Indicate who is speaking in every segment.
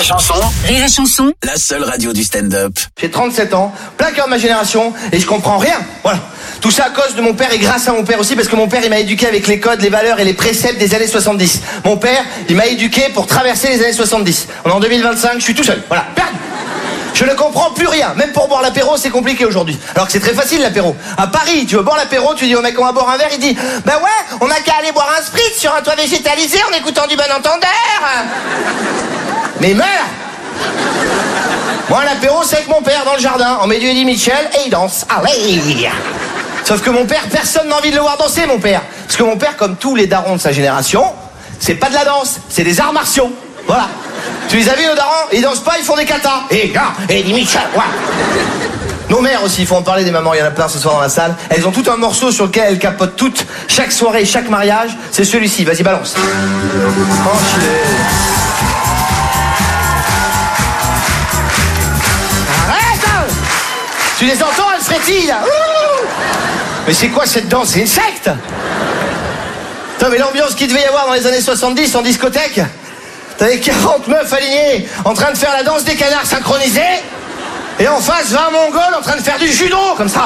Speaker 1: Chanson.
Speaker 2: Rire et Chanson.
Speaker 1: La seule radio du stand-up.
Speaker 3: J'ai 37 ans, plein cœur de ma génération, et je comprends rien. Voilà. Tout ça à cause de mon père et grâce à mon père aussi, parce que mon père, il m'a éduqué avec les codes, les valeurs et les préceptes des années 70. Mon père, il m'a éduqué pour traverser les années 70. On est en 2025, je suis tout seul. Voilà. Perdu. Je ne comprends plus rien. Même pour boire l'apéro, c'est compliqué aujourd'hui. Alors que c'est très facile l'apéro. À Paris, tu veux boire l'apéro, tu dis au mec on va boire un verre, il dit bah ouais, on a qu'à aller boire un spritz sur un toit végétalisé en écoutant du bon entendeur. Mais meurs. Moi l'apéro c'est avec mon père dans le jardin. On met du Eddie Mitchell et il danse. Allez. Sauf que mon père, personne n'a envie de le voir danser, mon père. Parce que mon père, comme tous les darons de sa génération, c'est pas de la danse, c'est des arts martiaux. Voilà. Tu les as vus, nos darons? Ils dansent pas, ils font des katas. Et Eddie Mitchell, ouais. Nos mères aussi, il faut en parler des mamans, il y en a plein ce soir dans la salle. Elles ont tout un morceau sur lequel elles capotent toutes. Chaque soirée, chaque mariage, c'est celui-ci. Vas-y, balance. Enculé. Arrête! Tu les entends, elles frétillent là. Mais c'est quoi cette danse? C'est une secte. Putain, mais l'ambiance qu'il devait y avoir dans les années 70 en discothèque. T'avais 40 meufs alignées en train de faire la danse des canards synchronisés. Et en face, 20 mongols en train de faire du judo, comme ça.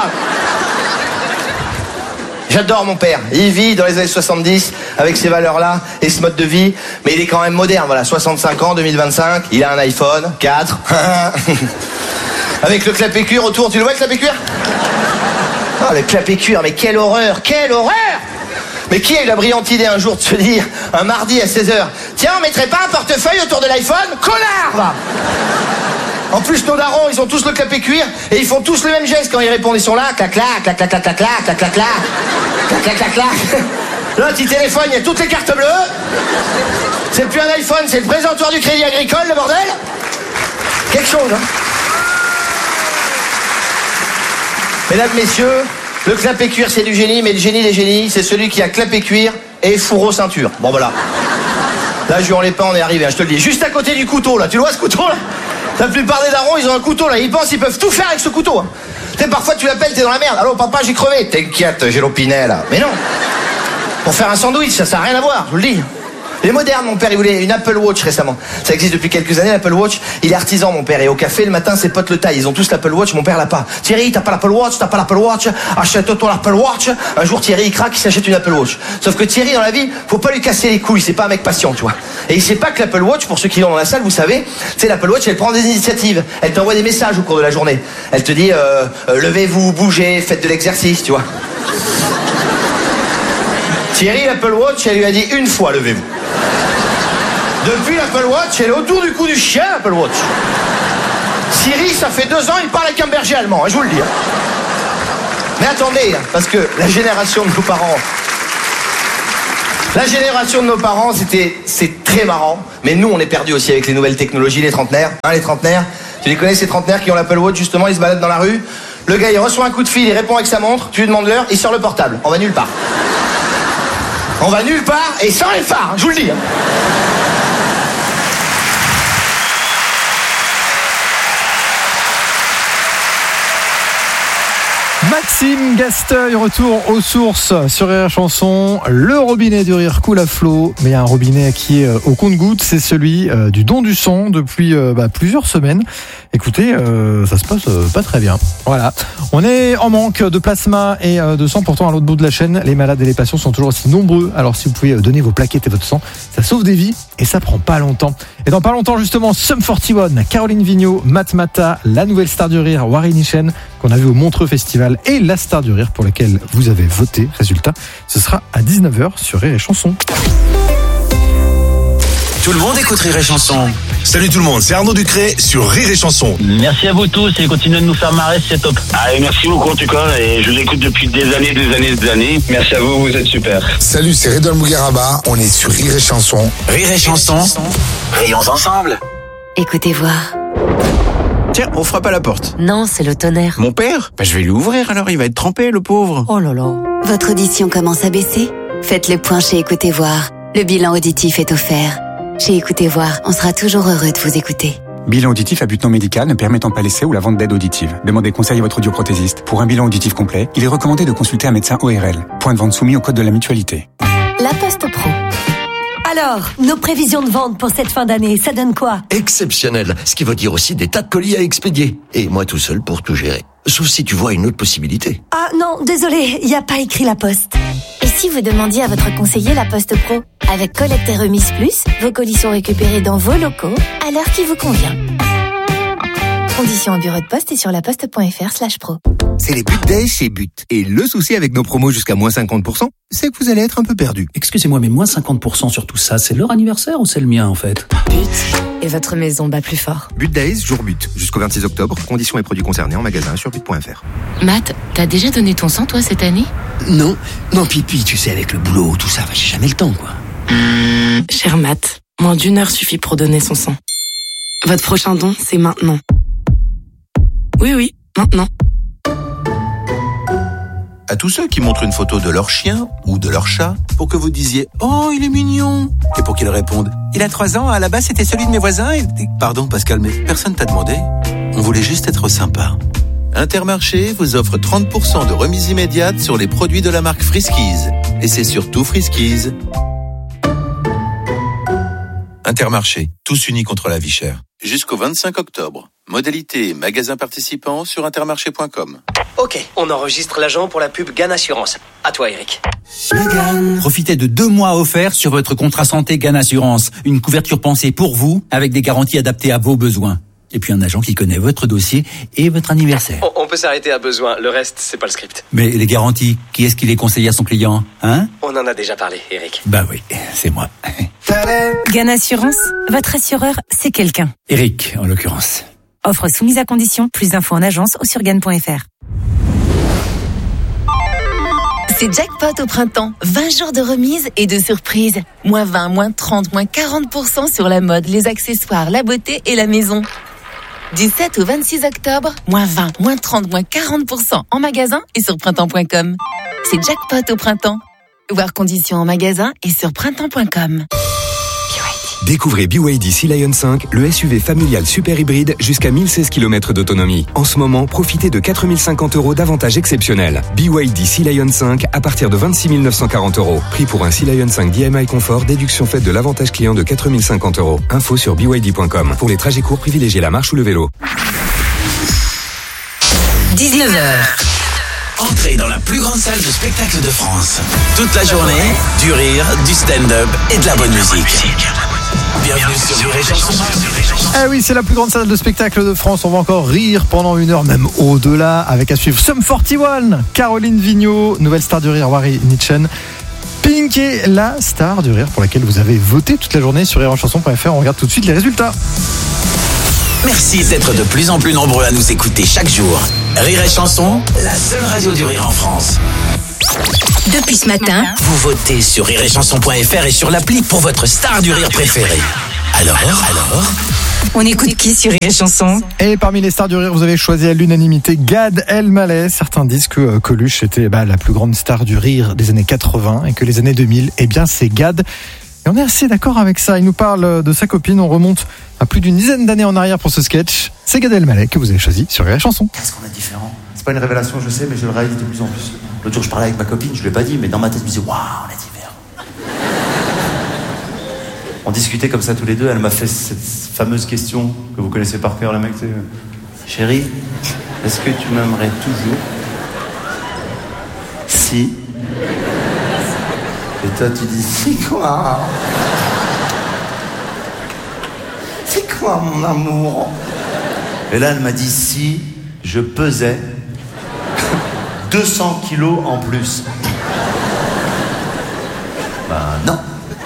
Speaker 3: J'adore mon père. Il vit dans les années 70 avec ces valeurs-là et ce mode de vie. Mais il est quand même moderne, voilà. 65 ans, 2025. Il a un iPhone 4. Avec le clapet cuir autour. Tu le vois, le clapet cuir? Oh, le clapet cuir, mais quelle horreur, quelle horreur! Mais qui a eu la brillante idée un jour de se dire, un mardi à 16h, tiens, on mettrait pas un portefeuille autour de l'iPhone? Connard, va! En plus, nos darons, ils ont tous le clapet cuir et ils font tous le même geste quand ils répondent. Ils sont là, clac, clac, clac, clac, clac, clac, clac, clac, clac, clac, clac, clac, clac. Là, petit téléphone, il y a toutes les cartes bleues. C'est plus un iPhone, c'est le présentoir du Crédit Agricole, le bordel. Quelque chose, hein. Mesdames, messieurs, le clapet cuir, c'est du génie, mais le génie des génies, c'est celui qui a clapet cuir et fourreau ceinture. Bon, voilà. Là, Juan Lépin, on est arrivé, hein, je te le dis. Juste à côté du couteau, là. Tu le vois, ce couteau, là? La plupart des darons, ils ont un couteau, là. Ils pensent qu'ils peuvent tout faire avec ce couteau. Hein. Tu sais, parfois, tu l'appelles, t'es dans la merde. Allô, papa, j'ai crevé. T'inquiète, j'ai l'opinet, là. Mais non. Pour faire un sandwich, ça n'a rien à voir, je vous le dis. Il est moderne, mon père, il voulait une Apple Watch récemment. Ça existe depuis quelques années, l'Apple Watch. Il est artisan, mon père. Et au café, le matin, ses potes le taillent. Ils ont tous l'Apple Watch, mon père l'a pas. Thierry, t'as pas l'Apple Watch, achète-toi l'Apple Watch. Un jour, Thierry, il craque, il s'achète une Apple Watch. Sauf que Thierry, dans la vie, faut pas lui casser les couilles. C'est pas un mec patient, tu vois. Et il sait pas que l'Apple Watch, pour ceux qui l'ont dans la salle, vous savez, tu sais, l'Apple Watch, elle prend des initiatives. Elle t'envoie des messages au cours de la journée. Elle te dit, levez-vous, bougez, faites de l'exercice, tu vois. Thierry, l'Apple Watch, elle lui a dit une fois, levez-vous. Depuis l'Apple Watch, elle est autour du cou du chien, l'Apple Watch. Siri, ça fait 2 ans, il parle avec un berger allemand, je vous le dis. Mais attendez, parce que la génération de nos parents, c'est très marrant. Mais nous, on est perdus aussi avec les nouvelles technologies, les trentenaires. Hein, les trentenaires, tu les connais, ces trentenaires qui ont l'Apple Watch, justement, ils se baladent dans la rue. Le gars, il reçoit un coup de fil, il répond avec sa montre, tu lui demandes l'heure, il sort le portable. On va nulle part. On va nulle part et sans les phares, je vous le dis.
Speaker 4: Maxime Gasteuil, retour aux sources sur Rire et Chanson. Le robinet du rire coule à flot, mais il y a un robinet qui est au compte-gouttes, c'est celui du don du sang depuis plusieurs semaines. Écoutez, ça se passe pas très bien. Voilà, on est en manque de plasma et de sang. Pourtant, à l'autre bout de la chaîne, les malades et les patients sont toujours aussi nombreux. Alors, si vous pouvez donner vos plaquettes et votre sang, ça sauve des vies et ça prend pas longtemps. Et dans pas longtemps, justement, Sum 41, Caroline Vigneault, Matt Mata, la nouvelle star du rire, Warren Ishen, qu'on a vu au Montreux Festival, et la star du rire pour laquelle vous avez voté. Résultat, ce sera à 19h sur Rire et Chanson.
Speaker 1: Tout le monde écoute Rire et Chanson.
Speaker 5: Salut tout le monde, c'est Arnaud Ducré sur Rire et Chanson.
Speaker 6: Merci à vous tous et continuez de nous faire marrer, c'est top.
Speaker 7: Merci beaucoup en tout cas, et je vous écoute depuis des années. Merci à vous, vous êtes super.
Speaker 5: Salut, c'est Redouane Bougueraba, on est sur Rire et Chanson.
Speaker 1: Rire et Chanson, rayons ensemble.
Speaker 8: Écoutez voir.
Speaker 9: Tiens, on frappe à la porte.
Speaker 8: Non, c'est le tonnerre.
Speaker 9: Mon père ? Je vais lui ouvrir alors, il va être trempé, le pauvre.
Speaker 8: Oh là là. Votre audition commence à baisser ? Faites le point chez Écoutez voir. Le bilan auditif est offert. Chez Écoutez voir, on sera toujours heureux de vous écouter.
Speaker 10: Bilan auditif à but non médical ne permettant pas l'essai ou la vente d'aide auditive. Demandez conseil à votre audioprothésiste. Pour un bilan auditif complet, il est recommandé de consulter un médecin ORL. Point de vente soumis au code de la mutualité.
Speaker 11: La Poste Pro.
Speaker 2: Alors, nos prévisions de vente pour cette fin d'année, ça donne quoi?
Speaker 11: Exceptionnel, ce qui veut dire aussi des tas de colis à expédier. Et moi tout seul pour tout gérer. Sauf si tu vois une autre possibilité.
Speaker 2: Ah non, désolé, il n'y a pas écrit La Poste.
Speaker 12: Et si vous demandiez à votre conseiller La Poste Pro? Avec Collecte et Remise Plus, vos colis sont récupérés dans vos locaux à l'heure qui vous convient. Conditions au bureau de poste et sur laposte.fr/pro.
Speaker 13: C'est les But Days chez But. Et le souci avec nos promos jusqu'à moins 50%, c'est que vous allez être un peu perdu.
Speaker 14: Excusez-moi, mais moins 50% sur tout ça, c'est leur anniversaire ou c'est le mien en fait?
Speaker 12: But. Et votre maison bat plus fort.
Speaker 13: But Days, jour But. Jusqu'au 26 octobre. Conditions et produits concernés en magasin sur but.fr.
Speaker 15: Matt, t'as déjà donné ton sang toi cette année?
Speaker 16: Non, Pipi, tu sais, avec le boulot, tout ça, j'ai jamais le temps quoi.
Speaker 15: Cher Matt, moins d'1 heure suffit pour donner son sang. Votre prochain don, c'est maintenant. Oui, maintenant.
Speaker 17: À tous ceux qui montrent une photo de leur chien ou de leur chat pour que vous disiez « Oh, il est mignon !» et pour qu'ils répondent « Il a 3 ans, à la base c'était celui de mes voisins et... » Pardon Pascal, mais personne t'a demandé. On voulait juste être sympa. Intermarché vous offre 30% de remise immédiate sur les produits de la marque Friskies. Et c'est surtout Friskies. Intermarché, tous unis contre la vie chère. Jusqu'au 25 octobre. Modalité et magasins participants sur intermarché.com.
Speaker 18: Ok, on enregistre l'agent pour la pub GAN Assurance. À toi, Eric.
Speaker 14: Profitez de 2 mois offerts sur votre contrat santé GAN Assurance. Une couverture pensée pour vous, avec des garanties adaptées à vos besoins. Et puis un agent qui connaît votre dossier et votre anniversaire.
Speaker 18: On peut s'arrêter à besoin, le reste, c'est pas le script.
Speaker 14: Mais les garanties, qui est-ce qui les conseille à son client, hein?
Speaker 18: On en a déjà parlé, Eric.
Speaker 14: Bah oui, c'est moi.
Speaker 19: GAN Assurance, votre assureur, c'est quelqu'un.
Speaker 14: Eric, en l'occurrence.
Speaker 19: Offre soumise à condition, plus d'infos en agence ou sur GAN.fr.
Speaker 12: C'est jackpot au printemps. 20 jours de remise et de surprise. Moins 20, moins 30, moins 40% sur la mode, les accessoires, la beauté et la maison. Du 7 au 26 octobre, moins 20, moins 30, moins 40% en magasin et sur printemps.com. C'est jackpot au printemps. Voir conditions en magasin et sur printemps.com.
Speaker 20: Découvrez BYD Sea Lion 5, le SUV familial super hybride jusqu'à 1016 km d'autonomie. En ce moment, profitez de 4050 € d'avantages exceptionnels. BYD Sea Lion 5 à partir de 26 940 €. Prix pour un Sea Lion 5 DMI Confort, déduction faite de l'avantage client de 4050 €. Info sur BYD.com. Pour les trajets courts, privilégiez la marche ou le vélo.
Speaker 1: 19h. Entrez dans la plus grande salle de spectacle de France. Toute la journée, du rire, du stand-up et de la bonne musique. Bienvenue sur Rire et Chanson.
Speaker 4: Ah oui, c'est la plus grande salle de spectacle de France. On va encore rire pendant 1 heure, même au-delà, avec à suivre Sum 41, Caroline Vigneault, nouvelle star du rire, Wari Nitchen, Pink est la star du rire pour laquelle vous avez voté toute la journée sur rireenchanson.fr. On regarde tout de suite les résultats.
Speaker 1: Merci d'être de plus en plus nombreux à nous écouter chaque jour. Rire et Chanson, la seule radio du rire en France.
Speaker 19: Depuis ce matin,
Speaker 1: vous votez sur rireetchanson.fr et sur l'appli pour votre star du rire préférée. Alors,
Speaker 19: on écoute qui sur Rire et Chanson?
Speaker 4: Et parmi les stars du rire, vous avez choisi à l'unanimité Gad Elmaleh. Certains disent que Coluche était la plus grande star du rire des années 80 et que les années 2000, c'est Gad. Et on est assez d'accord avec ça. Il nous parle de sa copine. On remonte à plus d'une dizaine d'années en arrière pour ce sketch. C'est Gad Elmaleh que vous avez choisi sur Rire et Chanson.
Speaker 21: Qu'est-ce qu'on est différent? C'est pas une révélation, je sais, mais je le réalise de plus en plus. L'autre jour, je parlais avec ma copine, je lui ai pas dit, mais dans ma tête, je me disais, waouh, on est différents. On discutait comme ça tous les deux. Elle m'a fait cette fameuse question que vous connaissez par cœur, les mecs. Chérie, est-ce que tu m'aimerais toujours si... Et toi, tu dis, c'est quoi? C'est quoi, mon amour? Et là, elle m'a dit, si je pesais 200 kilos en plus. Ben non.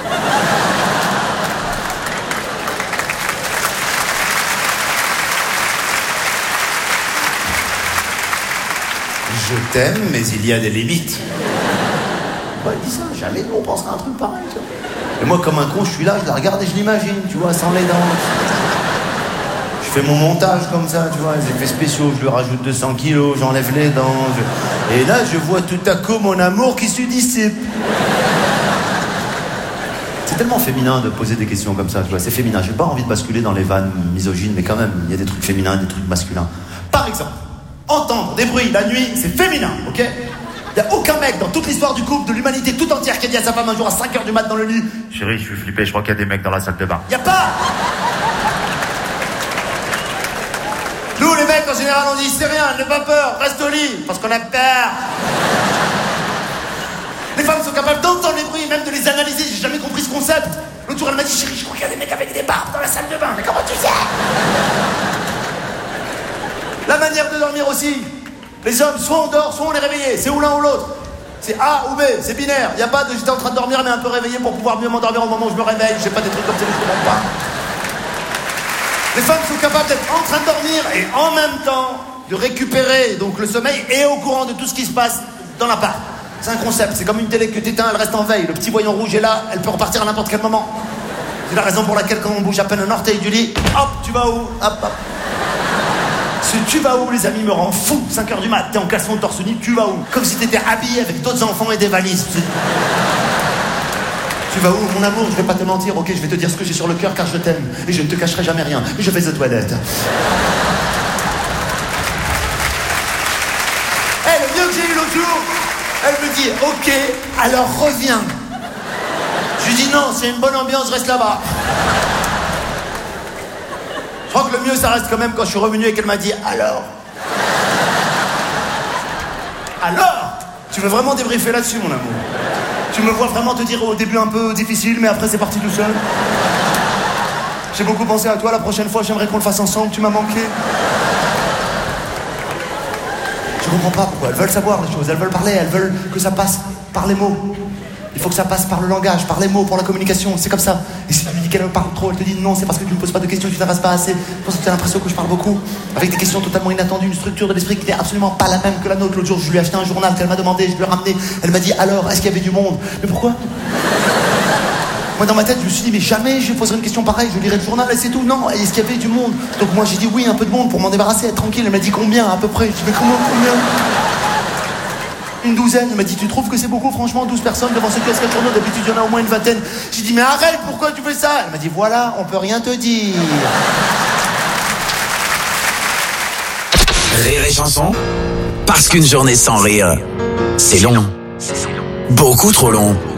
Speaker 21: Je t'aime, mais il y a des limites. Ouais, dis ça, jamais nous on pensera à un truc pareil, tu vois. Et moi, comme un con, je suis là, je la regarde et je l'imagine, tu vois, sans les dents. Je fais mon montage comme ça, tu vois, les effets spéciaux, je lui rajoute 200 kilos, j'enlève les dents. Et là, je vois tout à coup mon amour qui se dissipe. C'est tellement féminin de poser des questions comme ça, tu vois, c'est féminin. J'ai pas envie de basculer dans les vannes misogynes, mais quand même, il y a des trucs féminins, des trucs masculins. Par exemple, entendre des bruits la nuit, c'est féminin, ok? Y a aucun mec dans toute l'histoire du couple, de l'humanité tout entière qui a dit à sa femme un jour à 5h du mat dans le lit: chérie, je suis flippé, je crois qu'il y a des mecs dans la salle de bain. Y a pas. Nous les mecs en général on dit c'est rien, n'aie pas peur, reste au lit, parce qu'on a peur. Les femmes sont capables d'entendre les bruits, même de les analyser, j'ai jamais compris ce concept. L'autre jour elle m'a dit: chérie, je crois qu'il y a des mecs avec des barbes dans la salle de bain. Mais comment tu sais? La manière de dormir aussi. Les hommes, soit on dort, soit on est réveillé. C'est ou l'un ou l'autre. C'est A ou B, c'est binaire. Il n'y a pas de j'étais en train de dormir mais un peu réveillé pour pouvoir mieux m'endormir au moment où je me réveille. J'ai pas des trucs comme ça, je ne comprends pas. Les femmes sont capables d'être en train de dormir et en même temps de récupérer donc le sommeil et au courant de tout ce qui se passe dans l'appart. C'est un concept, c'est comme une télé que t'éteins, elle reste en veille. Le petit voyant rouge est là, elle peut repartir à n'importe quel moment. C'est la raison pour laquelle quand on bouge à peine un orteil du lit, hop, tu vas où? Hop, hop. Ce tu vas où, les amis, me rend fou. 5h du mat, t'es en caleçon torse nu, tu vas où? Comme si t'étais habillé avec d'autres enfants et des valises. Tu vas où, mon amour? Je vais pas te mentir, ok, je vais te dire ce que j'ai sur le cœur car je t'aime. Et je ne te cacherai jamais rien. Je vais aux toilettes. Le mieux que j'ai eu l'autre jour, elle me dit: ok, alors reviens. Je lui dis: non, c'est une bonne ambiance, reste là-bas. Je crois que le mieux ça reste quand même quand je suis revenu et qu'elle m'a dit: alors. Alors? Tu veux vraiment débriefer là-dessus, mon amour? Tu me vois vraiment te dire au début un peu difficile, mais après c'est parti tout seul. J'ai beaucoup pensé à toi, la prochaine fois j'aimerais qu'on le fasse ensemble, tu m'as manqué. Je comprends pas pourquoi, elles veulent savoir les choses, elles veulent parler, elles veulent que ça passe par les mots. Il faut que ça passe par le langage, par les mots, pour la communication, c'est comme ça. Et si tu lui dis qu'elle parle trop, elle te dit: non, c'est parce que tu me poses pas de questions, tu t'intéresses pas assez. Parce que tu as l'impression que je parle beaucoup, avec des questions totalement inattendues, une structure de l'esprit qui n'est absolument pas la même que la nôtre. L'autre jour, je lui ai acheté un journal qu'elle m'a demandé, je lui ai ramené. Elle m'a dit: alors, est-ce qu'il y avait du monde? Mais pourquoi? Moi, dans ma tête, je me suis dit: mais jamais je lui poserai une question pareille, je lirai le journal et c'est tout. Non, est-ce qu'il y avait du monde? Donc moi, j'ai dit oui, un peu de monde pour m'en débarrasser, être tranquille. Elle m'a dit: combien à peu près? Je dis: mais combien? Une douzaine. Elle m'a dit: tu trouves que c'est beaucoup, franchement, 12 personnes devant ce kiosque à journaux? D'habitude, il y en a au moins une vingtaine. J'ai dit: mais arrête, pourquoi tu fais ça? Elle m'a dit: voilà, on peut rien te dire.
Speaker 1: Rire et chanson, parce qu'une journée sans rire, c'est long. Beaucoup trop long.